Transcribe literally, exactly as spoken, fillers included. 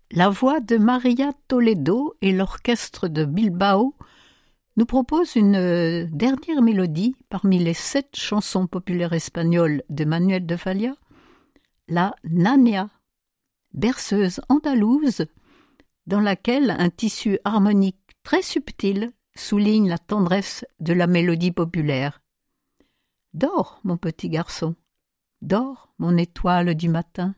La voix de Maria Toledo et l'orchestre de Bilbao nous proposent une dernière mélodie parmi les sept chansons populaires espagnoles de Manuel de Falla, la Nania, berceuse andalouse dans laquelle un tissu harmonique très subtil souligne la tendresse de la mélodie populaire. Dors, mon petit garçon, dors, mon étoile du matin.